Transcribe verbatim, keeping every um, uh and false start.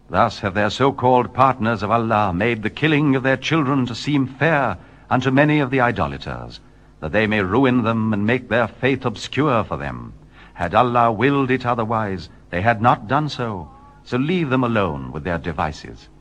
Thus have their so-called partners of Allah made the killing of their children to seem fair unto many of the idolaters, that they may ruin them and make their faith obscure for them. Had Allah willed it otherwise, they had not done so. So leave them alone with their devices.